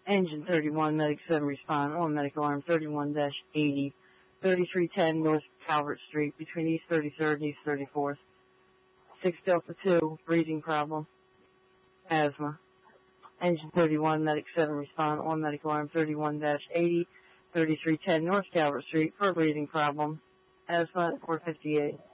Engine 31, Medic 7 respond on medical arm 31-80, 3310 North Calvert Street between East 33rd and East 34th. 6 Delta 2, breathing problem, asthma. Engine 31, Medic 7 respond on medical arm 31-80, 3310 North Calvert Street for a breathing problem, asthma at 458.